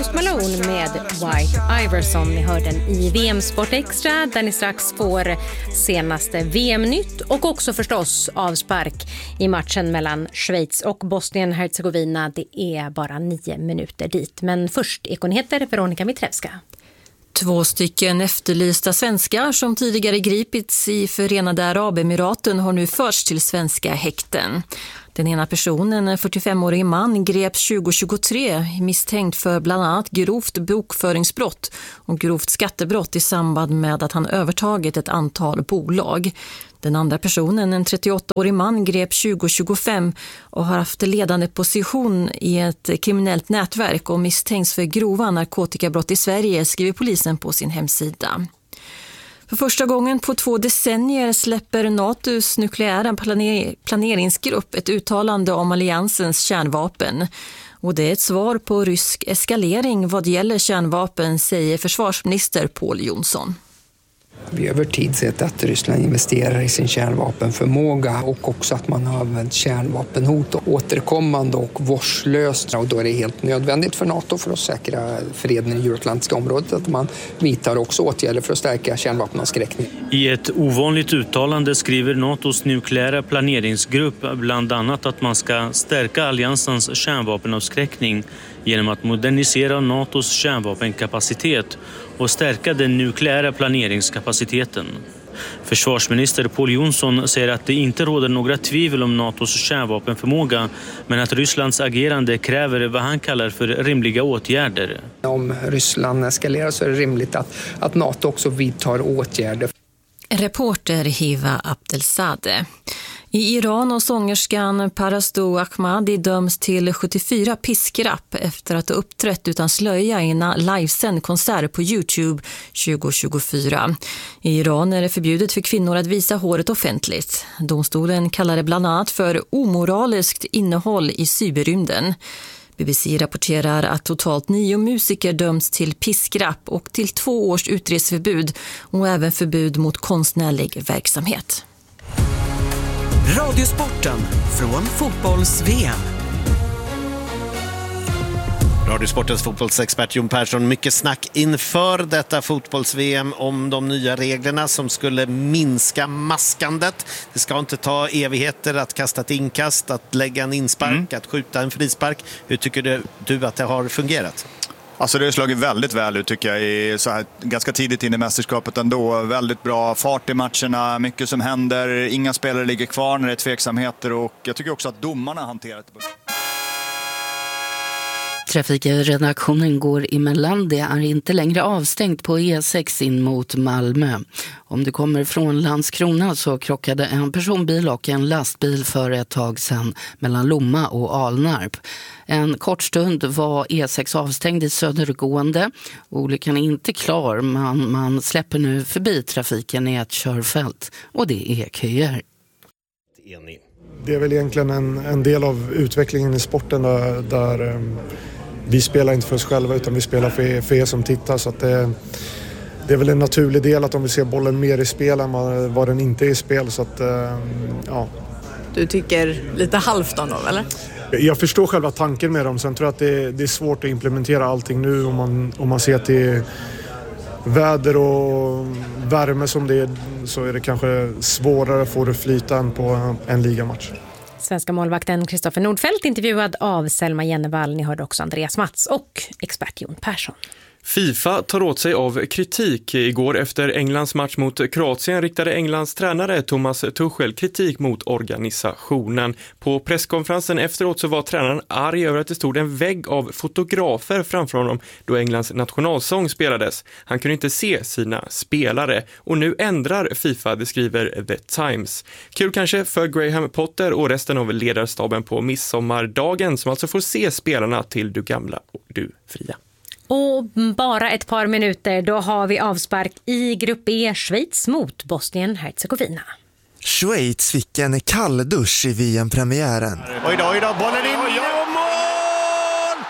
Post Malone med White Iverson. Ni hör den i VM Sport Extra där ni strax får senaste VM-nytt och också förstås avspark i matchen mellan Schweiz och Bosnien-Hercegovina. Det är bara 9 minuter dit. Men först Ekonyheter, Veronica Mitrevska. 2 stycken efterlysta svenskar som tidigare gripits i Förenade Arabemiraten har nu förts till svenska häkten. Den ena personen, en 45-årig man, greps 2023 misstänkt för bland annat grovt bokföringsbrott och grovt skattebrott i samband med att han övertagit ett antal bolag. Den andra personen, en 38-årig man, greps 2025 och har haft ledande position i ett kriminellt nätverk och misstänks för grova narkotikabrott i Sverige, skriver polisen på sin hemsida. För första gången på 2 decennier släpper NATOs nukleära planeringsgrupp ett uttalande om alliansens kärnvapen. Och det är ett svar på rysk eskalering vad gäller kärnvapen, säger försvarsminister Pål Jonsson. Vi har över tid sett att Ryssland investerar i sin kärnvapenförmåga och också att man har använt kärnvapenhot återkommande och vårdslöst. Och då är det helt nödvändigt för NATO för att säkra freden i Euroatlantiska området att man vidtar också åtgärder för att stärka kärnvapenavskräckning. I ett ovanligt uttalande skriver NATOs nukleära planeringsgrupp bland annat att man ska stärka alliansens kärnvapenavskräckning genom att modernisera NATOs kärnvapenkapacitet och stärka den nukleära planeringskapaciteten. Försvarsminister Pål Jonsson säger att det inte råder några tvivel om NATOs kärnvapenförmåga, men att Rysslands agerande kräver vad han kallar för rimliga åtgärder. Om Ryssland eskalerar så är det rimligt att NATO också vidtar åtgärder. Reporter Hiva Abdelzadeh. I Iran och sångerskan Parasto Ahmadi döms till 74 piskrapp efter att ha uppträtt utan slöja i en livesänd konsert på YouTube 2024. I Iran är det förbjudet för kvinnor att visa håret offentligt. Domstolen kallar det bland annat för omoraliskt innehåll i cyberrymden. BBC rapporterar att totalt 9 musiker döms till piskrapp och till 2 års utreseförbud och även förbud mot konstnärlig verksamhet. Radiosporten från fotbolls-VM. Radiosportens fotbollsexpert Jon Persson, mycket snack inför detta fotbolls-VM om de nya reglerna som skulle minska maskandet. Det ska inte ta evigheter att kasta ett inkast, att lägga en inspark, att skjuta en frispark. Hur tycker du att det har fungerat? Alltså det har slagit väldigt väl ut tycker jag så här, ganska tidigt in i mästerskapet ändå. Väldigt bra fart i matcherna, mycket som händer, inga spelare ligger kvar när det är tveksamheter och jag tycker också att domarna hanterat det. Trafikredaktionen går emellan. Det är inte längre avstängt på E6 in mot Malmö. Om du kommer från Landskrona så krockade en personbil och en lastbil för ett tag sedan mellan Lomma och Alnarp. En kort stund var E6 avstängd i södergående. Olyckan är inte klar, men man släpper nu förbi trafiken i ett körfält och det är köer. Det är väl egentligen en del av utvecklingen i sporten där vi spelar inte för oss själva utan vi spelar för er som tittar. Så att det är väl en naturlig del att om vi ser bollen mer i spel än vad den inte är i spel. Så att, ja. Du tycker lite halvt om dem, eller? Jag förstår själva tanken med dem. Sen tror jag att det är svårt att implementera allting nu om man ser till väder och värme som det är, så är det kanske svårare att få det flyta än på en ligamatch. Svenska målvakten Kristoffer Nordfeldt intervjuad av Selma Jennevall. Ni hörde också Andreas Mats och expert Jon Persson. FIFA tar åt sig av kritik. Igår efter Englands match mot Kroatien riktade Englands tränare Thomas Tuchel kritik mot organisationen. På presskonferensen efteråt så var tränaren arg över att det stod en vägg av fotografer framför honom då Englands nationalsång spelades. Han kunde inte se sina spelare och nu ändrar FIFA, det skriver The Times. Kul kanske för Graham Potter och resten av ledarstaben på midsommardagen som alltså får se spelarna till Du gamla och Du fria. Och bara ett par minuter, då har vi avspark i grupp E, Schweiz mot Bosnien-Hercegovina. Schweiz fick en kalldusch i VM-premiären. Oj då, bollen in och mål! Nej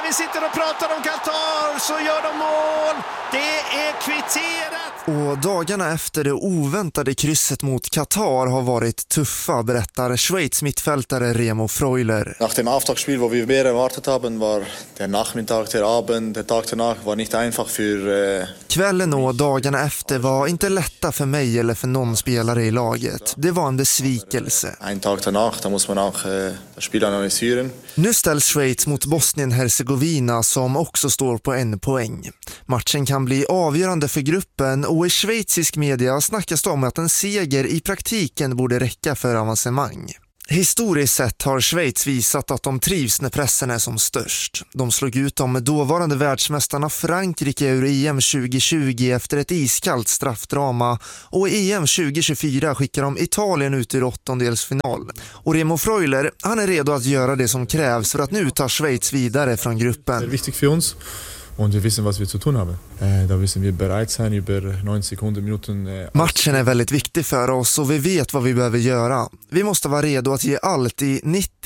vi sitter och pratar om Qatar så gör de mål. Det är kvitterat. Och dagarna efter det oväntade krysset mot Qatar har varit tuffa, berättar Schweiz mittfältare Remo Freuler. Nach dem Auftaktspiel, wo wir mehr erwartet haben, var der Nachmittag, der Abend, der Tag danach var nicht einfach för... Kvällen och dagarna efter var inte lätta för mig eller för någon spelare i laget. Det var en besvikelse. En tag danach, da måste man också das Spiel analysieren. Nu ställs Schweiz mot Bosnien-Herzegovina som också står på 1 poäng. Matchen kan bli avgörande för gruppen och i schweizisk media snackas det om att en seger i praktiken borde räcka för avancemang. Historiskt sett har Schweiz visat att de trivs när pressen är som störst. De slog ut de dåvarande världsmästarna Frankrike ur EM 2020 efter ett iskallt straffdrama och i EM 2024 skickar de Italien ut ur åttondelsfinal. Och Remo Freuler, han är redo att göra det som krävs för att nu ta Schweiz vidare från gruppen. Det är viktigt för oss. Und wir wissen, was wir zu tun haben. Da müssen wir bereit sein, über 90 Sekunden, Minuten... Matchen är väldigt viktig för oss och vi vet vad vi behöver göra. Vi måste vara redo att ge allt i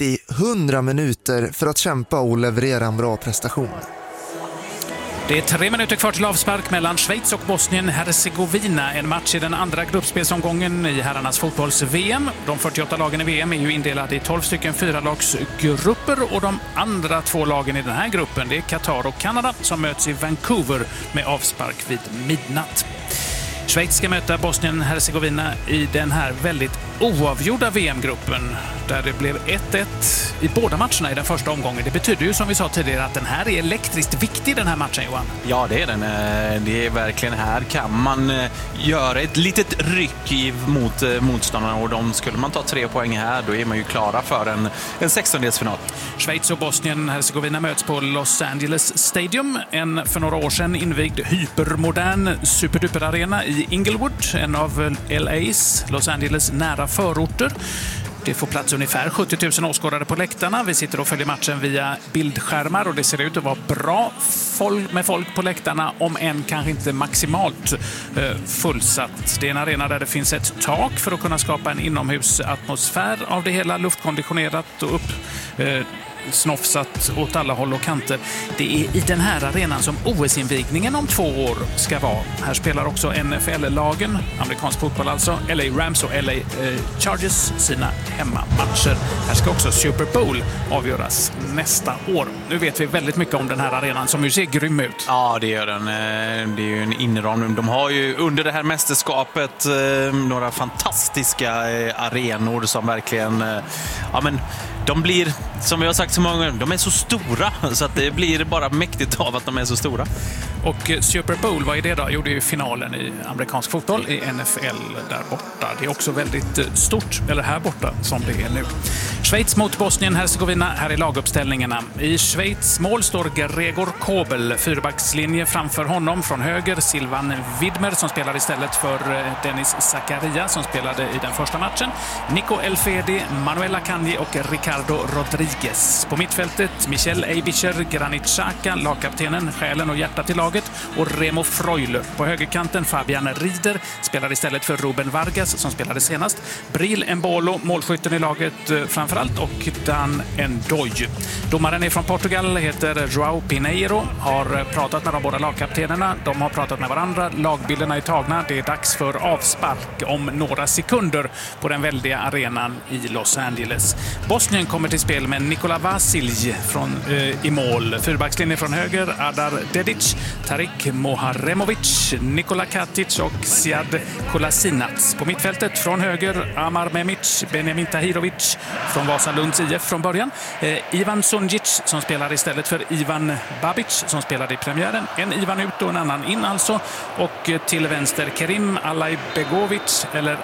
90-100 minuter för att kämpa och leverera en bra prestation. Det är 3 minuter kvar till avspark mellan Schweiz och Bosnien-Herzegovina. En match i den andra gruppspelsomgången i herrarnas fotbolls-VM. De 48 lagen i VM är ju indelade i 12 stycken 4-lagsgrupper och de andra 2 lagen i den här gruppen, det är Qatar och Kanada som möts i Vancouver med avspark vid midnatt. Schweiz ska möta Bosnien-Herzegovina i den här väldigt oavgjorda VM-gruppen där det blev 1-1 i båda matcherna i den första omgången. Det betyder ju som vi sa tidigare att den här är elektriskt viktig, den här matchen, Johan. Ja, det är den. Det är verkligen här kan man göra ett litet ryck mot motståndarna och skulle man ta 3 poäng här, då är man ju klara för en 16-delsfinal. Schweiz och Bosnien-Herzegovina möts på Los Angeles Stadium, en för några år sedan invigd hypermodern superduper-arena i Inglewood, en av LAs, Los Angeles nära förorter. Det får plats ungefär 70 000 åskådare på läktarna. Vi sitter och följer matchen via bildskärmar och det ser ut att vara bra med folk på läktarna, om än kanske inte maximalt fullsatt. Det är en arena där det finns ett tak för att kunna skapa en inomhusatmosfär av det hela, luftkonditionerat och snofsat åt alla håll och kanter. Det är i den här arenan som OS-invigningen om 2 år ska vara. Här spelar också NFL-lagen, amerikansk fotboll alltså, LA Rams och LA Chargers sina hemmamatcher. Här ska också Super Bowl avgöras nästa år. Nu vet vi väldigt mycket om den här arenan som ju ser grym ut. Ja, det gör den. Det är ju en inramning. De har ju under det här mästerskapet några fantastiska arenor som verkligen de blir, som vi har sagt så många gånger, de är så stora så att det blir bara mäktigt av att de är så stora. Och Super Bowl, vad är det då? Jo, det är ju finalen i amerikansk fotboll i NFL där borta. Det är också väldigt stort, eller här borta som det är nu. Schweiz mot Bosnien-Herzegovina, här är laguppställningarna. I Schweiz mål står Gregor Kobel, 4-backslinje framför honom. Från höger Silvan Widmer som spelar istället för Dennis Zakaria som spelade i den första matchen. Nico Elfedi, Manuel Akanji och Ricardo Rodriguez. På mittfältet Michel Eibischer, Granit Xhaka, lagkaptenen, själen och hjärtat i laget, och Remo Freuler. På högerkanten Fabian Rieder spelar istället för Ruben Vargas som spelade senast. Bril Embolo, målskytten i laget framförallt, och Dan Ndoye. Domaren är från Portugal, heter João Pinheiro, har pratat med de båda lagkaptenerna. De har pratat med varandra, lagbilderna är tagna. Det är dags för avspark om några sekunder på den väldiga arenan i Los Angeles. Bosnien kommer till spel med Nikola Vasilj i mål. 4-backslinje från höger, Adar Dedic, Tarik Moharemovic, Nikola Katic och Siad Kolasinac. På mittfältet från höger, Amar Memic, Benjamin Tahirovic från Vasalunds IF från början. Ivan Sunjic som spelar istället för Ivan Babic som spelade i premiären. En Ivan ut och en annan in alltså. Och till vänster Kerim Alajbegovic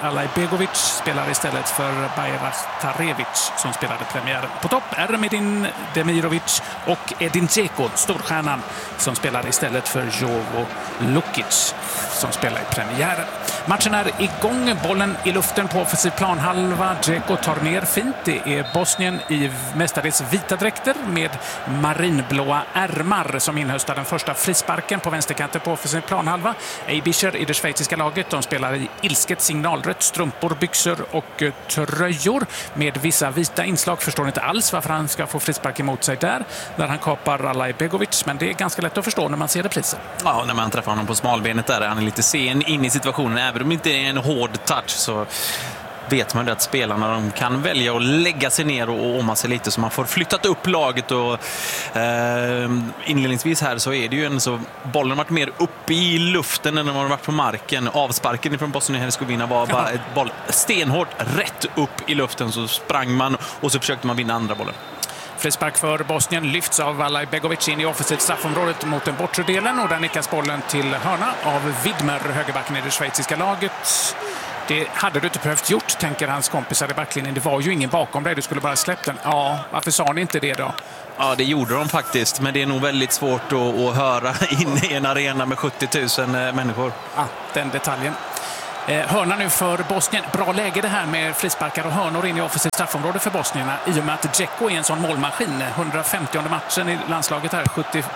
spelar istället för Bayraktarevic som spelade premiären. På topp Ermedin Demirovic och Edin Dzeko, storstjärnan, som spelar istället för Jovo Lukic som spelar i premiären. Matchen är igång, bollen i luften på offensiv planhalva. Dzeko tar ner fint. Det är Bosnien i mestadels vita dräkter med marinblåa ärmar som inhöstar den första frisparken på vänsterkanten på offensiv planhalva. Eibischer i det schweiziska laget, de spelar i ilsket signalrött, strumpor, byxor och tröjor med vissa vita inslag. Förstår inte alls varför han ska Xhaka får frispark emot sig där han kapar Alay Begovic, men det är ganska lätt att förstå när man ser reprisen. Ja, när man träffar honom på smalbenet där, han är lite sen in i situationen, även om det inte är en hård touch så vet man att spelarna de kan välja att lägga sig ner och omma sig lite så man får flyttat upp laget och inledningsvis här så är det ju så bollen har varit mer uppe i luften än den har varit på marken. Avsparken från Bosnien-Hercegovina var bara ett boll stenhårt rätt upp i luften, så sprang man och så försökte man vinna andra bollen. Frispark för Bosnien lyfts av Alay Begovic in i offensivt straffområdet mot den bortre delen och där nickas bollen till hörna av Widmer, högerbacken i det schweiziska laget. Det hade du inte behövt gjort, tänker hans kompisar i backlinjen. Det var ju ingen bakom dig, du skulle bara släppt den. Ja, varför sa ni inte det då? Ja, det gjorde de faktiskt, men det är nog väldigt svårt att höra in i en arena med 70 000 människor. Ja, den detaljen. Hörna nu för Bosnien. Bra läge det här med frisparkar och hörnor in i offensivt straffområde för bosnierna i och med att Dzeko är en sån målmaskin. 150 matchen i landslaget här.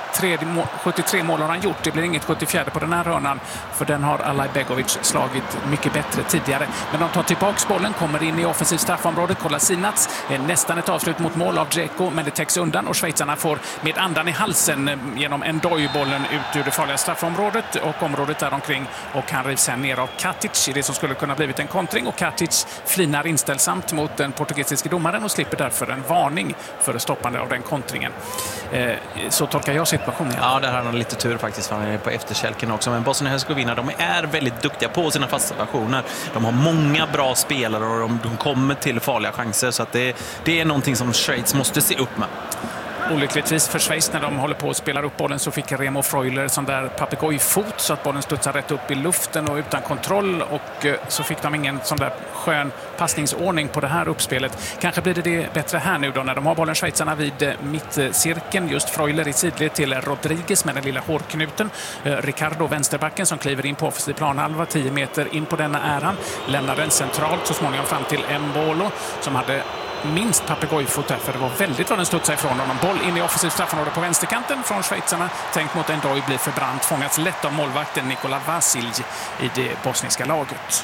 73 mål har han gjort. Det blir inget 74 på den här hörnan, för den har Alay Begovic slagit mycket bättre tidigare. Men de tar tillbaka bollen, kommer in i offensivt straffområde. Kolasinac, nästan ett avslut mot mål av Dzeko, men det täcks undan och schweizarna får med andan i halsen genom en bollen ut ur det farliga straffområdet och området där omkring, och han rivs sen ner av Katic i det som skulle kunna blivit en kontring, och Katic flinar inställsamt mot den portugisiska domaren och slipper därför en varning för stoppande av den kontringen. Så tolkar jag situationen. Ja, där har han lite tur faktiskt, han är på efterkälken också. Men Bosnien-Hercegovina, de är väldigt duktiga på sina fasta situationer. De har många bra spelare och de kommer till farliga chanser, så att det är någonting som Schweiz måste se upp med. Olyckligtvis för Schweiz, när de håller på att spela upp bollen, så fick Remo Freuler sån där papegojfot så att bollen studsar rätt upp i luften och utan kontroll, och så fick de ingen sån där skön passningsordning på det här uppspelet. Kanske blir det bättre här nu då när de har bollen, schweizarna, vid mittcirkeln. Just Freuler i sidled till Rodriguez med den lilla hårknuten. Ricardo, vänsterbacken, som kliver in på offensiv planhalva, 10 meter in på denna är han. Lämnar den centralt så småningom fram till Mbolo som hade minst papegojfot där, för det var väldigt vad den studsade ifrån honom. Boll in i offensivt straffområde på vänsterkanten från schweizarna. Tänkt mot Ndoi blir förbrant. Fångats lätt av målvakten Nikola Vasilj i det bosniska laget.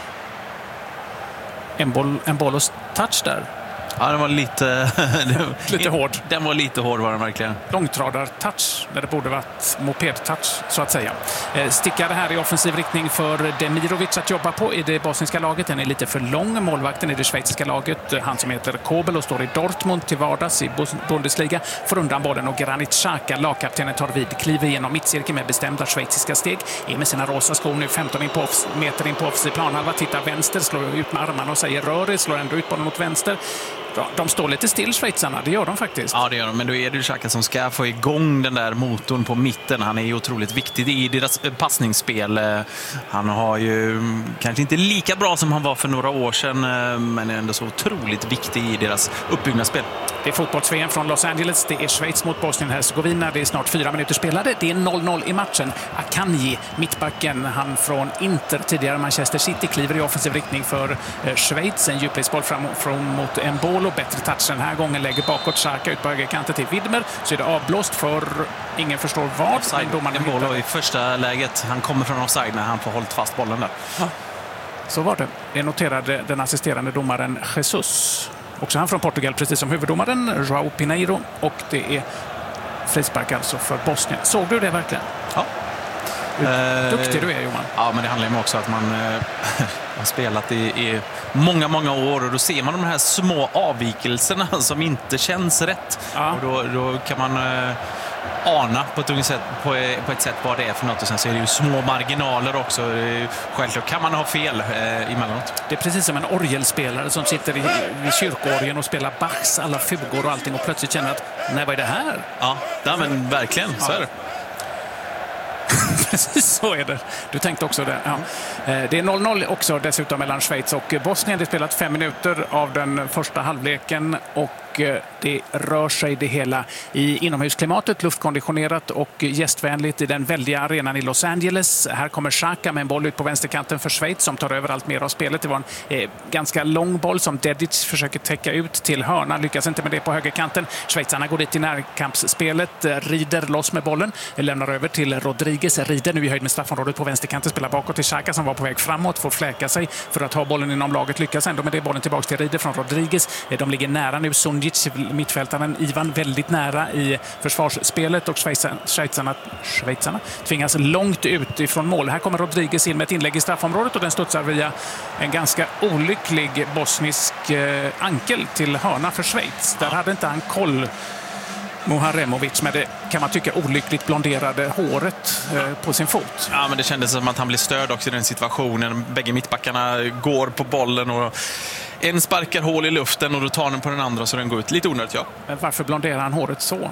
Mbolos touch där. Ja, den var lite hård. Den var lite hård, var den verkligen. Långtradar-touch, där det borde varit moped-touch, så att säga. Stickade här i offensiv riktning för Demirovic att jobba på i det bosniska laget. Den är lite för lång, målvakten i det schweiziska laget. Han som heter Kobel och står i Dortmund till vardags i Bundesliga får undan bollen, och Granit Xhaka, lagkaptenen, tar vid, kliver igenom mittcirkeln med bestämda schweiziska steg. Är med sina rosa skor nu 15 meter in på offensiv planhalva, tittar vänster, slår ut med armarna och säger rör, slår ändå ut bollen mot vänster. De står lite still, schweizarna, det gör de faktiskt. Ja, det gör de, men då är det Xhaka som ska få igång den där motorn på mitten. Han är ju otroligt viktig i deras passningsspel. Han har ju kanske inte lika bra som han var för några år sedan, men är ändå så otroligt viktig i deras uppbyggnadsspel. Det är fotbolls-VM från Los Angeles. Det är Schweiz mot Bosnien-Hercegovina. Det är snart 4 minuter spelade. Det är 0-0 i matchen. Akanji, mittbacken, han från Inter, tidigare Manchester City, kliver i offensiv riktning för Schweiz. En djupledsboll fram mot Mbolo. Bättre touch den här gången, lägger bakåt Xhaka ut på högerkanten till Widmer. Så är det avblåst för ingen förstår vad. Mbolo i första läget. Han kommer från offside när han får hållit fast bollen där. Ja. Så var det. Det noterade den assisterande domaren Jesus. Också han från Portugal, precis som huvuddomaren João Pinheiro, och det är frispark alltså för Bosnien. Såg du det verkligen? Ja. Duktig du är, Johan. Ja, men det handlar ju också om att man har spelat i många år, och då ser man de här små avvikelserna som inte känns rätt. Ja. Och då kan man ana på ett sätt vad det är för något, och sen så är det ju små marginaler också. Självklart kan man ha fel emellanåt. Det är precis som en orgelspelare som sitter vid kyrkorgeln och spelar Bachs alla fugor och allting, och plötsligt känner att nej, vad är det här? Ja, men verkligen, så är det. Precis så är det. Du tänkte också det. Ja. Det är 0-0 också dessutom mellan Schweiz och Bosnien. Det spelat 5 minuter av den första halvleken, och det rör sig det hela i inomhusklimatet, luftkonditionerat och gästvänligt i den väldiga arenan i Los Angeles. Här kommer Xhaka med en boll ut på vänsterkanten för Schweiz som tar över allt mer av spelet. Det var en ganska lång boll som Dedic försöker täcka ut till hörna. Lyckas inte med det på högerkanten. Schweizarna går dit i närkampsspelet. Rider loss med bollen. Lämnar över till Rodriguez. Rider nu i höjd med straffområdet på vänsterkanten. Spelar bakåt till Xhaka som var på väg framåt. Får fläka sig för att ha bollen inom laget. Lyckas ändå med det. Bollen tillbaka till Rider från Rodriguez. De ligger nära nu. Sun Sunjic, mittfältaren Ivan, väldigt nära i försvarsspelet och schweizarna tvingas långt ut ifrån mål. Här kommer Rodriguez in med ett inlägg i straffområdet och den studsar via en ganska olycklig bosnisk ankel till hörna för Schweiz. Där hade inte han koll, Muharemovic, med det kan man tycka olyckligt blonderade håret på sin fot. Ja, men det kändes som att han blev störd också i den situationen. Bägge mittbackarna går på bollen och en sparkar hål i luften och då tar den på den andra så den går ut. Lite onödigt, ja. Men varför blonderar han håret så?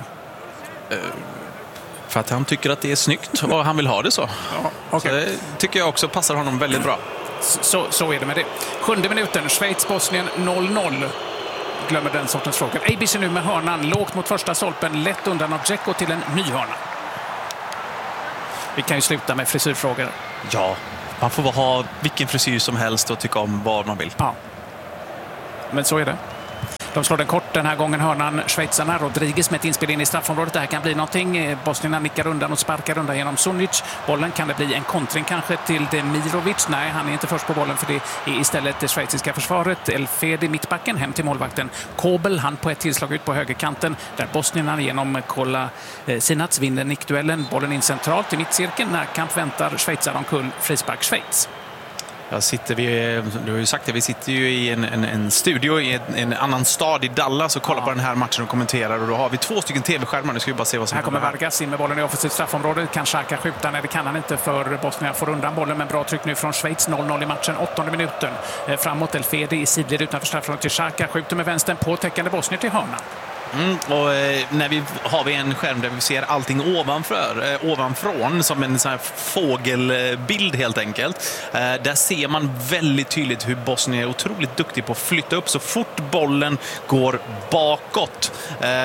För att han tycker att det är snyggt och han vill ha det så. Ja, okay. Så det tycker jag också passar honom väldigt bra. Så är det med det. 7:e minuten, Schweiz-Bosnien 0-0. Glömmer den sortens frågor. Eibisch nu med hörnan, lågt mot första stolpen, lätt undan av Dzeko till en ny hörna. Vi kan ju sluta med frisyrfrågor. Ja, man får ha vilken frisyr som helst och tycka om vad man vill. Ja, men så är det. De slår den kort den här gången, hörnan, schweizarna. Rodriguez med ett inspel in i straffområdet. Det här kan bli någonting. Bosnierna nickar undan och sparkar undan genom Sunjic. Bollen, kan det bli en kontring kanske till Demirovic? Nej, han är inte först på bollen för det är istället det schweiziska försvaret. Elfedi mittbacken hem till målvakten Kobel. Han på ett tillslag ut på högerkanten där bosnierna genom Kola Sinats vinner nickduellen. Bollen in centralt i mittcirkeln. Närkamp väntar schweizare omkull. Frispark Schweiz. Du har ju sagt det, vi sitter ju i en studio i en annan stad i Dallas och kollar på den här matchen och kommenterar, och då har vi 2 stycken tv-skärmar. Nu ska vi bara se vad som här kommer Vargas in med bollen i offensivt straffområde. Kan Xhaka skjuta? Nej, det kan han inte, för Bosnien får undan bollen, men bra tryck nu från Schweiz. 0-0 i matchen, 8:e minuten. Framåt Elfedi i sidled utanför straffområdet till Xhaka. Skjuter med vänstern på täckande Bosnien till hörna. Och när har vi en skärm där vi ser allting ovanifrån som en sån här fågelbild helt enkelt. Där ser man väldigt tydligt hur Bosnien är otroligt duktig på att flytta upp. Så fort bollen går bakåt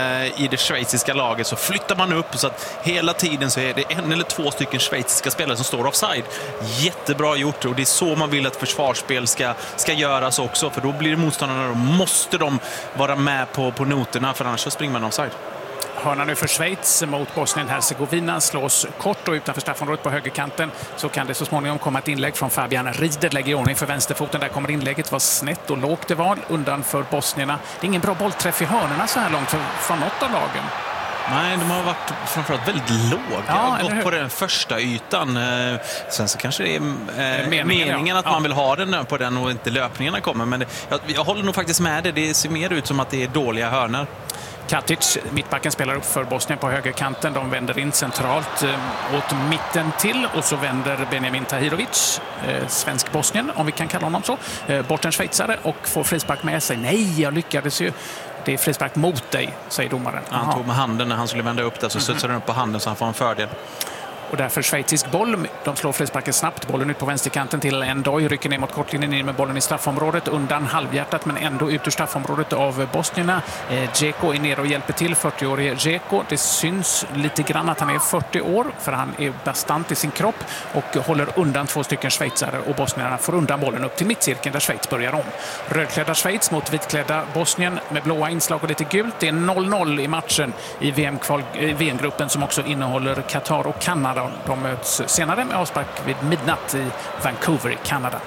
i det schweiziska laget så flyttar man upp, så att hela tiden så är det 1 eller 2 stycken schweiziska spelare som står offside. Jättebra gjort, och det är så man vill att försvarsspel ska göras också, för då blir det motståndarna, då måste de vara med på noterna, för annars så springer man offside. Hörna nu för Schweiz mot Bosnien-Hercegovina, slås kort och utanför straffområdet på högerkanten. Så kan det så småningom komma ett inlägg från Fabian Rieder, lägger i ordning för vänsterfoten. Där kommer inlägget, var snett och lågt det var undan för bosnierna. Det är ingen bra bollträff i hörnorna så här långt från något av lagen. Nej, de har varit framförallt väldigt låga. Ja, gått på den första ytan. Sen så kanske det är meningen att man vill ha den på den och inte löpningarna kommer. Men jag håller nog faktiskt med det. Det ser mer ut som att det är dåliga hörnor. Katic, mittbacken, spelar upp för Bosnien på högerkanten. De vänder in centralt åt mitten till, och så vänder Benjamin Tahirovic, svensk Bosnien, om vi kan kalla honom så, bort en schweizare och får frispark med sig. Nej, jag lyckades ju. Det är frispark mot dig, säger domaren. Han tog med handen när han skulle vända upp det, så studsade den upp på handen så han får en fördel. Och därför schweizisk boll. De slår frisparken snabbt. Bollen ut på vänsterkanten till Endoy. Rycker ner mot kortlinjen, in med bollen i straffområdet. Undan halvhjärtat, men ändå ut ur straffområdet av bosnierna. Dzeko är nere och hjälper till. 40-årige Dzeko. Det syns lite grann att han är 40 år, för han är bastant i sin kropp och håller undan 2 stycken schweizare, och bosnierna får undan bollen upp till mittcirkeln där Schweiz börjar om. Rödklädda Schweiz mot vitklädda Bosnien med blåa inslag och lite gult. Det är 0-0 i matchen i VM-gruppen som också innehåller Qatar och Kanada. De möts senare med avspark vid midnatt i Vancouver i Kanada.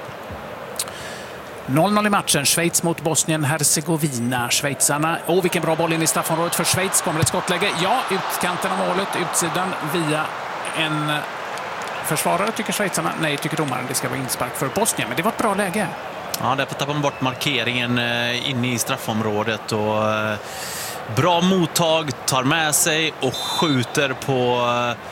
0-0 i matchen. Schweiz mot Bosnien-Hercegovina. Schweizarna. Vilken bra boll in i straffområdet för Schweiz. Kommer ett skottläge. Ja, utkanten av målet. Utsidan via en försvarare, tycker schweizarna. Nej, tycker domaren. Det ska vara inspark för Bosnien. Men det var ett bra läge. Ja, därför tappar man bort markeringen inne i straffområdet, och bra mottag, tar med sig och skjuter på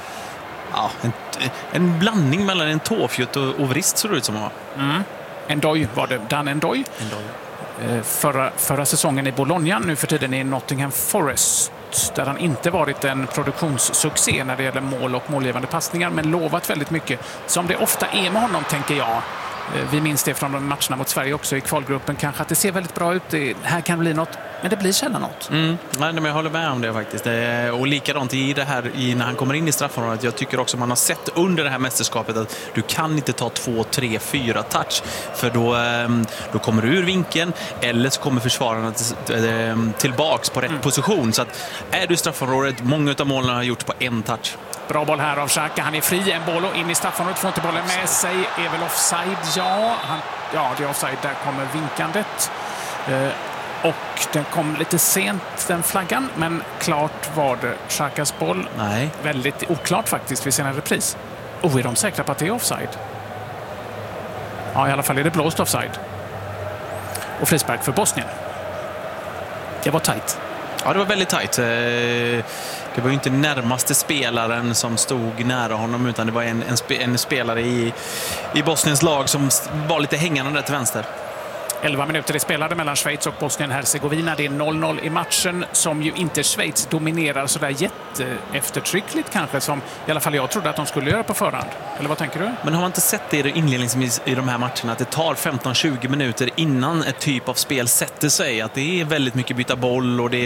en blandning mellan en tåfjutt och vrist, så det ut som var. Endoy var det. Dan Endoy. Förra säsongen i Bologna, nu för tiden i Nottingham Forest, där han inte varit en produktionssuccé när det gäller mål och målgivande passningar, men lovat väldigt mycket, som det ofta är med honom, tänker jag. Vi minns det från de matcherna mot Sverige också i kvalgruppen, kanske att det ser väldigt bra ut. Här kan det bli något, men det blir sällan något. Nej, men jag håller med om det faktiskt. Och likadant i det här, när han kommer in i straffområdet. Jag tycker också man har sett under det här mästerskapet att du kan inte ta 2, 3, 4 touch, för då kommer du ur vinkeln, eller så kommer försvararna tillbaks på rätt position. Så att är du i straffområdet, många av målen har gjort på en touch. Bra boll här av Xhaka. Han är fri. En boll och in i straffområdet. Får inte bollen med sig. Är väl offside? Ja, det är offside. Där kommer vinkandet. Och den kom lite sent, den flaggan, men klart var det Xhakas boll. Nej. Väldigt oklart faktiskt vid sina repris. Är de säkra på att det är offside? Ja, i alla fall är det blåst offside. Och frispark för Bosnien. Det var tajt. Ja, det var väldigt tajt. Det var ju inte närmaste spelaren som stod nära honom, utan det var en spelare i Bosniens lag som var lite hängande där till vänster. 11 minuter är spelade mellan Schweiz och Bosnien-Hercegovina. Det är 0-0 i matchen som ju inte Schweiz dominerar så där jätteeftertryckligt kanske, som i alla fall jag trodde att de skulle göra på förhand. Eller vad tänker du? Men har man inte sett det inledningsvis i de här matcherna, att det tar 15-20 minuter innan ett typ av spel sätter sig? Att det är väldigt mycket byta boll och det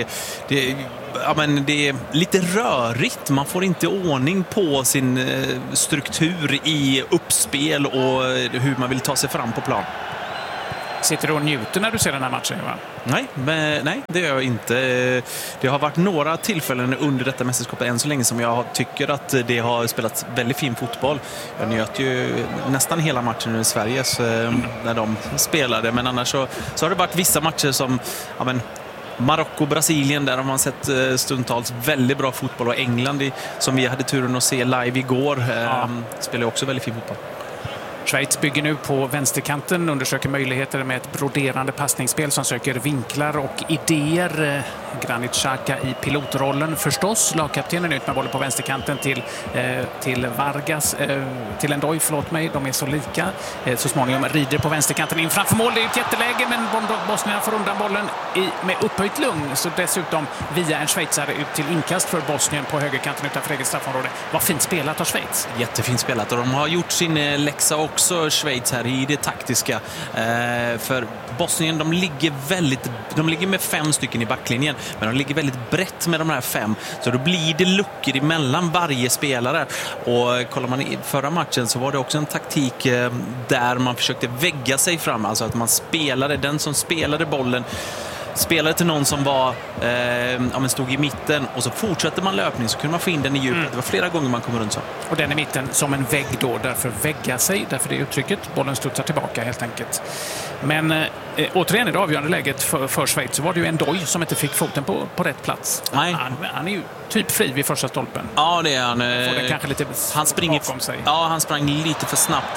är lite rörigt. Man får inte ordning på sin struktur i uppspel och hur man vill ta sig fram på plan. Sitter du och njuter när du ser den här matchen, va? Nej, det gör jag inte. Det har varit några tillfällen under detta mästerskapet än så länge som jag tycker att det har spelats väldigt fin fotboll. Jag njöt ju nästan hela matchen i Sverige när de spelade, men annars så har det varit vissa matcher som Marocko, Brasilien, där har man sett stundtals väldigt bra fotboll, och England som vi hade turen att se live igår spelar också väldigt fin fotboll. Schweiz bygger nu på vänsterkanten, undersöker möjligheter med ett broderande passningsspel som söker vinklar och idéer. Granit Xhaka i pilotrollen förstås. Lagkaptenen ut med bollen på vänsterkanten till Vargas, till Ndoye, de är så lika. Så småningom rider på vänsterkanten in framför mål. Det är ett jätteläge, men Bosnien får undan bollen med upphöjt lugn. Så dessutom via en schweizare ut till inkast för Bosnien på högerkanten utanför eget straffområde. Vad fint spelat av Schweiz. Jättefint spelat, och de har gjort sin läxa också, Schweiz, här i det taktiska. För Bosnien, de ligger med 5 stycken i backlinjen, men de ligger väldigt brett med de här 5, så då blir det luckor emellan varje spelare. Och kollar man i förra matchen så var det också en taktik där man försökte vägga sig fram, alltså att man spelade, den som spelade bollen spelade till någon som stod i mitten, och så fortsätter man löpning, så kunde man få in den i djupet. Det var flera gånger man kom runt så. Och den i mitten som en vägg då, därför vägga sig, därför det är uttrycket. Bollen studsar tillbaka helt enkelt. Men återigen i det avgörande läget för Schweiz så var det ju Ndoye som inte fick foten på rätt plats. Nej. Han är ju typ fri vid första stolpen. Ja, det är han. Får den kanske lite bakom sig. Ja, han sprang lite för snabbt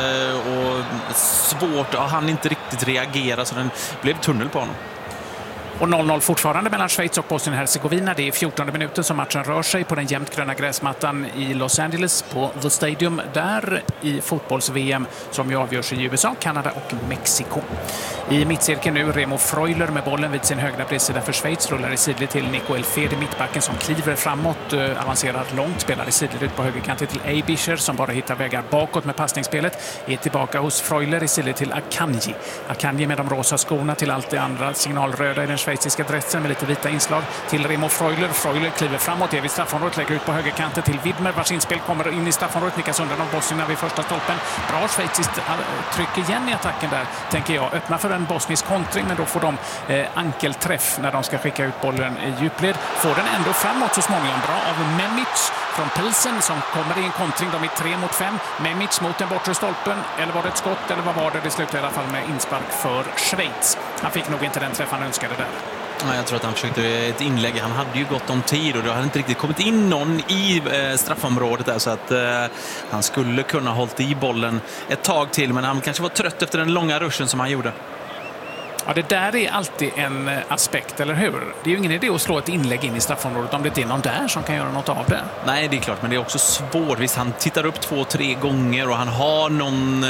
och svårt. Ja, han inte riktigt reagera, så den blev tunnel på honom. Och 0-0 fortfarande mellan Schweiz och Bosnien-Hercegovina. Det är 14:e minuten som matchen rör sig på den jämnt gröna gräsmattan i Los Angeles på The Stadium, där i fotbolls-VM som ju avgörs i USA, Kanada och Mexiko. I mittcirkeln nu Remo Freuler med bollen vid sin högra bredsida för Schweiz, rullar i sidled till Nico Elfedi, mittbacken som kliver framåt, avancerar långt, spelar i sidled ut på högerkanten till Eibischer som bara hittar vägar bakåt med passningsspelet. Är tillbaka hos Freuler i sidled till Akanji. Akanji med de rosa skorna till allt det andra signalröda i den schweiziska dressen med lite vita inslag till Remo Freuler. Freuler kliver framåt, är vid straffområdet, lägger ut på högerkanten till Widmer, vars inspel kommer in i straffområdet, nickas undan av Bosnien vid första stolpen. Bra schweiziskt tryck igen i attacken där, tänker jag. Öppna för en bosnisk kontring, men då får de ankelträff när de ska skicka ut bollen i djupled. Får den ändå framåt så småningom. Bra av Memic från Pilsen som kommer i en kontring. De är 3-5. Memic mot den bortre stolpen. Eller var det ett skott, eller vad var det? Det slutade i alla fall med inspark för Schweiz. Han fick nog inte den träff han önskade där. Ja, jag tror att han försökte ett inlägg. Han hade ju gått om tid och det hade inte riktigt kommit in någon i straffområdet där, så att han skulle kunna hållit i bollen ett tag till, men han kanske var trött efter den långa rushen som han gjorde. Ja, det där är alltid en aspekt, eller hur? Det är ju ingen idé att slå ett inlägg in i straffområdet om det inte är någon där som kan göra något av det. Nej, det är klart, men det är också svårt. Visst, han tittar upp 2-3 gånger och han har någon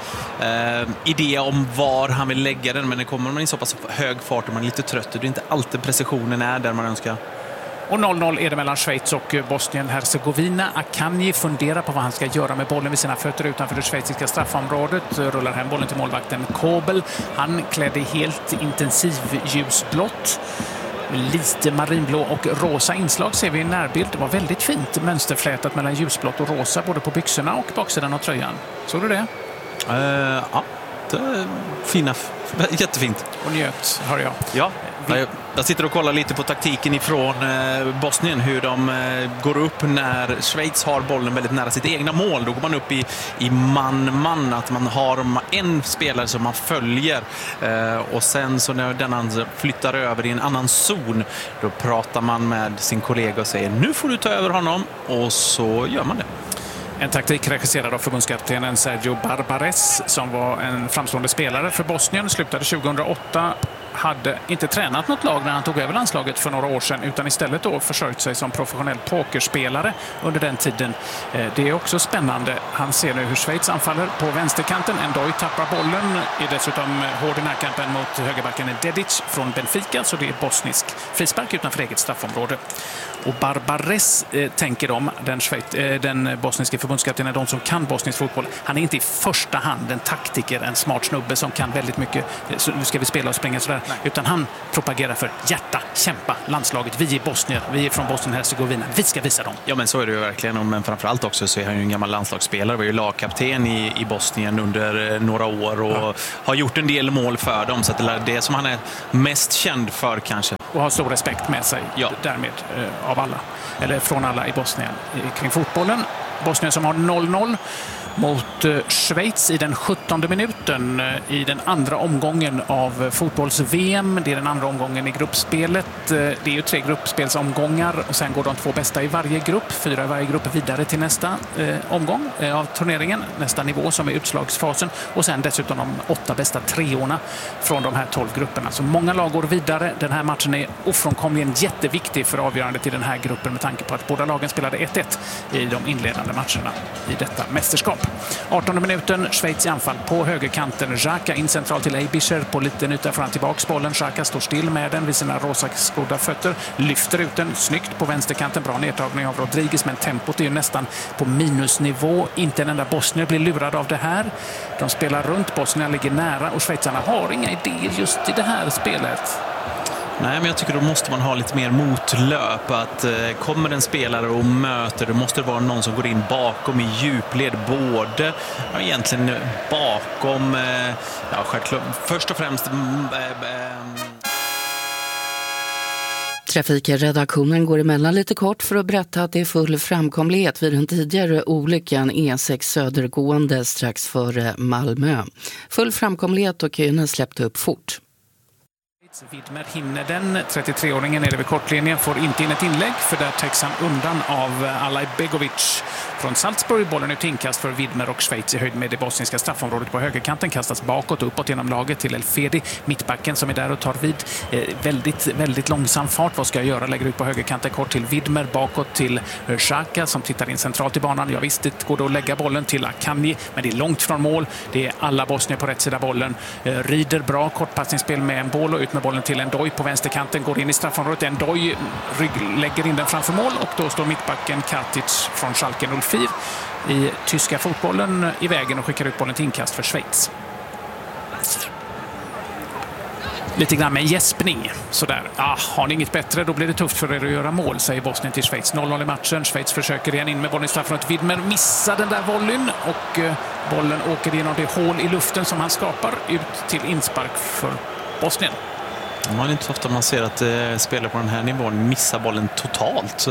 idé om var han vill lägga den, men det kommer man i så pass hög fart och man är lite trött. Det är inte alltid precisionen är där man önskar. Och 0-0 är det mellan Schweiz och Bosnien-Hercegovina. Akanji funderar på vad han ska göra med bollen vid sina fötter utanför det schweiziska straffområdet. Rullar hem bollen till målvakten Kobel. Han klädde helt intensiv ljusblått. Lite marinblå och rosa inslag ser vi i närbild. Det var väldigt fint mönsterflätat mellan ljusblått och rosa både på byxorna och baksidan av tröjan. Såg du det? Ja, det är fina. Jättefint. Och njöt, hör jag. Ja. Jag sitter och kollar lite på taktiken ifrån Bosnien, hur de går upp när Schweiz har bollen väldigt nära sitt egna mål. Då går man upp i man-man, att man har en spelare som man följer och sen så när den flyttar över i en annan zon, då pratar man med sin kollega och säger nu får du ta över honom, och så gör man det. En taktik regisserad av förbundskaptenen Sergio Barbares, som var en framstående spelare för Bosnien, slutade 2008, hade inte tränat något lag när han tog över landslaget för några år sedan, utan istället då försörjt sig som professionell pokerspelare under den tiden. Det är också spännande. Han ser nu hur Schweiz anfaller på vänsterkanten. Ndoye tappar bollen, är dessutom hård i närkampen mot högerbacken Dedic från Benfica, så det är bosnisk frispark utanför eget straffområde. Och Barbares tänker de, den bosniska förbundskaptenen, de som kan bosnisk fotboll, han är inte i första hand en taktiker, en smart snubbe som kan väldigt mycket, så nu ska vi spela och springa sådär, utan han propagerar för hjärta, kämpa, landslaget, vi är bosnier, vi är från Bosnien-Hercegovina, vi ska visa dem. Ja, men så är det ju verkligen, men framförallt också så är han ju en gammal landslagsspelare, var ju lagkapten i Bosnien under några år och har gjort en del mål för dem, så att det är det som han är mest känd för kanske. Och har stor respekt med sig därmed av alla, eller från alla i Bosnien kring fotbollen. Bosnien som har 0-0 mot Schweiz i den 17:e minuten i den andra omgången av fotbolls-VM. Det är den andra omgången i gruppspelet. Det är ju 3 gruppspelsomgångar och sen går de 2 bästa i varje grupp, 4 i varje grupp vidare till nästa omgång av turneringen, nästa nivå som är utslagsfasen, och sen dessutom de 8 bästa treorna från de här 12 grupperna. Så många lag går vidare. Den här matchen är ofrånkomligen jätteviktig för avgörandet i den här gruppen med tanke på att båda lagen spelade 1-1 i de inledande matcherna i detta mästerskap. 18:e minuten, Schweiz i anfall på högerkanten. Xhaka in central till Eibischer på liten yta fram tillbaks bollen. Xhaka står still med den vid sina rosa skodda fötter. Lyfter ut den snyggt på vänsterkanten. Bra nedtagning av Rodriguez, men tempot är ju nästan på minusnivå. Inte en enda bosnier blir lurad av det här. De spelar runt, Bosnien ligger nära och schweizarna har inga idéer just i det här spelet. Nej, men jag tycker då måste man ha lite mer motlöp. Att kommer en spelare och möter, då måste det vara någon som går in bakom i djupled. Både egentligen bakom, självklart, först och främst... Trafikredaktionen går emellan lite kort för att berätta att det är full framkomlighet vid den tidigare olyckan E6 södergående strax före Malmö. Full framkomlighet och köerna släppte upp fort. Widmer hinner den. 33-åringen är det vid kortlinjen, får inte in ett inlägg för där täcks han undan av Alaj Begovic från Salzburg. Bollen ut inkast för Widmer och Schweiz i höjd med det bosniska straffområdet på högerkanten. Kastas bakåt och uppåt genom laget till El Fedi, mittbacken som är där och tar vid. Väldigt, väldigt långsam fart. Vad ska jag göra? Lägger ut på högerkanten kort till Widmer, bakåt till Xhaka som tittar in centralt i banan. Ja visst, det går då att lägga bollen till Akanji, men det är långt från mål. Det är alla bosnier på rätt sida bollen. Rider bra kortpassningsspel med en boll och ut med bollen till Ndoye på vänsterkanten, går in i straffområdet. Ndoye lägger in den framför mål och då står mittbacken Katic från Schalke 04 i tyska fotbollen i vägen och skickar ut bollen till inkast för Schweiz. Lite grann med gäspning. Sådär. Har ni inget bättre, då blir det tufft för er att göra mål, säger Bosnien till Schweiz. 0-0 i matchen. Schweiz försöker igen in med bollen i straffområdet. Widmer missar den där volleyn och bollen åker genom det hål i luften som han skapar ut till inspark för Bosnien. Man är inte så ofta man ser att spelare på den här nivån missar bollen totalt.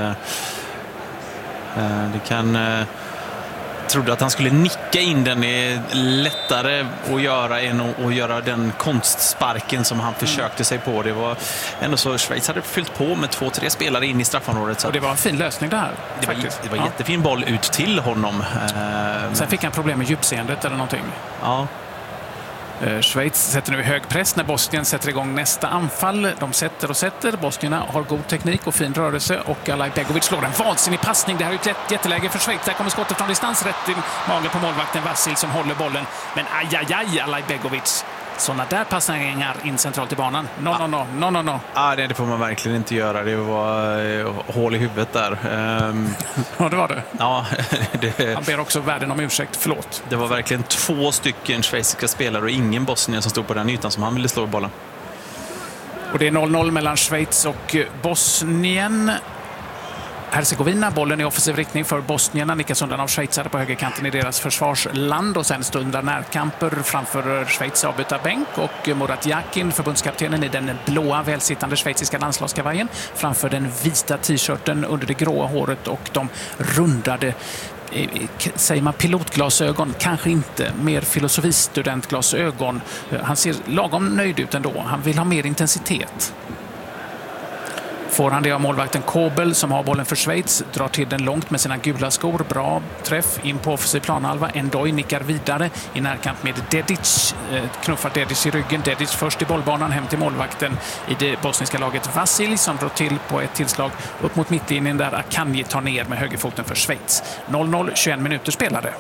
Det kan... trodde att han skulle nicka in den, är lättare att göra än att göra den konstsparken som han försökte sig på. Det var ändå så Schweiz hade fyllt på med 2-3 spelare in i straffområdet. Så och det var en fin lösning där. Det var jättefin boll ut till honom. Sen fick han problem med djupseendet eller någonting. Ja. Schweiz sätter nu hög press när Bosnien sätter igång nästa anfall. De sätter och sätter. Bosnierna har god teknik och fin rörelse och Alaj Begovic slår en vansinnig passning. Det här är ett jätteläge för Schweiz. Där kommer skottet från distans rätt i magen på målvakten Vasil som håller bollen. Men aj, Alaj Begovic. Sådana där passningar in centralt i banan. No. Det får man verkligen inte göra. Det var hål i huvudet där. Ja, det var det. Ja, Han ber också världen om ursäkt. Förlåt. Det var verkligen 2 stycken schweiziska spelare och ingen bosnier som stod på den ytan som han ville slå bollen. Och det är 0-0 mellan Schweiz och Bosnien. Hercegovina. Bollen i offensiv riktning för bosnierna. Nickas undan av schweizare på högerkanten i deras försvarsland. Och sen stundar närkamper framför Schweiz avbytarbänk. Och Murat Yakin, förbundskaptenen i den blåa välsittande schweiziska landslagskavajen, framför den vita t-shirten under det gråa håret och de rundade, säger man pilotglasögon? Kanske inte. Mer filosofistudentglasögon. Han ser lagom nöjd ut ändå. Han vill ha mer intensitet. Får han det av målvakten Kobel som har bollen för Schweiz, drar till den långt med sina gula skor. Bra träff in på offensiv planhalva. Endoy nickar vidare i närkamp med Dedic. Knuffar Dedic i ryggen. Dedic först i bollbanan hem till målvakten i det bosniska laget Vasil som drar till på ett tillslag upp mot mittlinjen där Akanji tar ner med högerfoten för Schweiz. 0-0, 21 minuter spelade.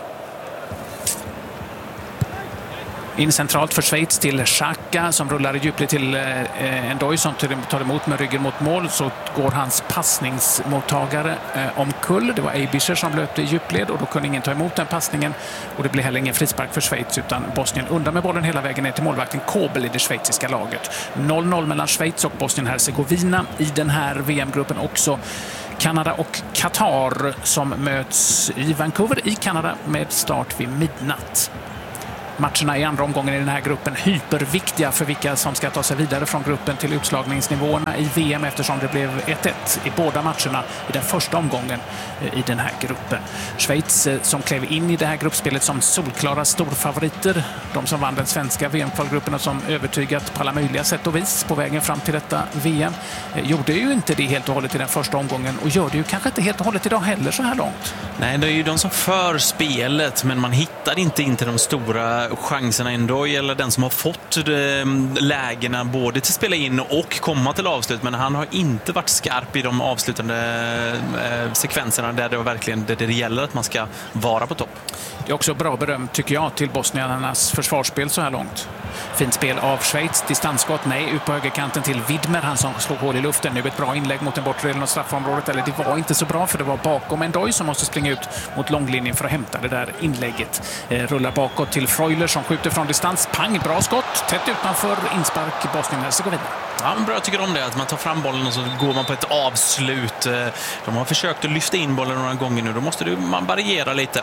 In centralt för Schweiz till Xhaka som rullar i djupled till Endoy som tar emot med ryggen mot mål. Så går hans passningsmottagare omkull. Det var Eibischer som löpte i djupled och då kunde ingen ta emot den passningen. Och det blev heller ingen frispark för Schweiz utan Bosnien undan med bollen hela vägen ner till målvakten Kobel i det schweiziska laget. 0-0 mellan Schweiz och Bosnien-Hercegovina i den här VM-gruppen också. Kanada och Qatar som möts i Vancouver i Kanada med start vid midnatt. Matcherna i andra omgången i den här gruppen hyperviktiga för vilka som ska ta sig vidare från gruppen till utslagningsnivåerna i VM eftersom det blev 1-1 i båda matcherna i den första omgången i den här gruppen. Schweiz som klev in i det här gruppspelet som solklara storfavoriter. De som vann den svenska VM-kvalgruppen och som övertygat på alla möjliga sätt och vis på vägen fram till detta VM gjorde ju inte det helt och hållet i den första omgången och gör det ju kanske inte helt och hållet idag heller så här långt. Nej, det är ju de som för spelet men man hittar inte in till de stora chanserna ändå, eller den som har fått lägena både till spela in och komma till avslut, men han har inte varit skarp i de avslutande sekvenserna där det verkligen det gäller att man ska vara på topp. Det är också bra beröm tycker jag till bosniernas försvarsspel så här långt. Fint spel av Schweiz, distansskott, nej, ut på högerkanten till Widmer, han som slog hål i luften. Nu ett bra inlägg mot den bortre delen av straffområdet, eller det var inte så bra för det var bakom Endoy som måste springa ut mot långlinjen för att hämta det där inlägget. Rullar bakåt till Freuler som skjuter från distans, pang, bra skott, tätt utanför inspark Bosnien-Hercegovina. Ja, men bra, jag tycker om det, att man tar fram bollen och så går man på ett avslut. De har försökt att lyfta in bollen några gånger nu, då måste man variera lite.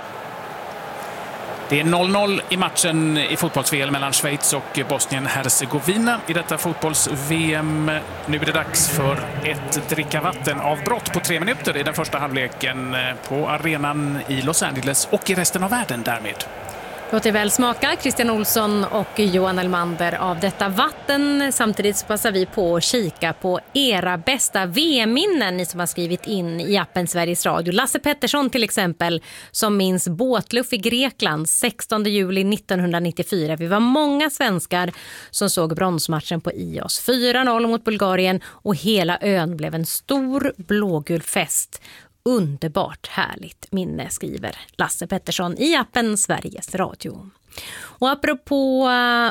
Det är 0-0 i matchen i fotbolls-VM mellan Schweiz och Bosnien-Hercegovina i detta fotbolls-VM. Nu är det dags för ett dricka vatten-avbrott på 3 minuter i den första halvleken på arenan i Los Angeles och i resten av världen därmed. Låt det väl smaka, Christian Olsson och Johan Elmander, av detta vatten. Samtidigt så passar vi på att kika på era bästa VM-minnen, ni som har skrivit in i appen Sveriges Radio. Lasse Pettersson till exempel, som minns båtluff i Grekland 16 juli 1994. Vi var många svenskar som såg bronsmatchen på Ios. 4-0 mot Bulgarien och hela ön blev en stor blågul fest. Underbart härligt minne, skriver Lasse Pettersson i appen Sveriges Radio. Och apropå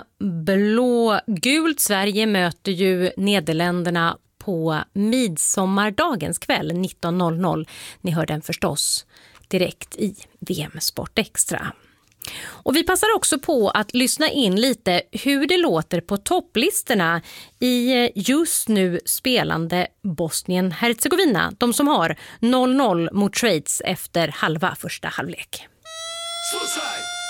blågult, Sverige möter ju Nederländerna på midsommardagens kväll 19.00. Ni hör den förstås direkt i VM Sport Extra. Och vi passar också på att lyssna in lite hur det låter på topplistorna i just nu spelande Bosnien-Hercegovina. De som har 0-0 mot Schweiz efter halva första halvlek. Slušaj!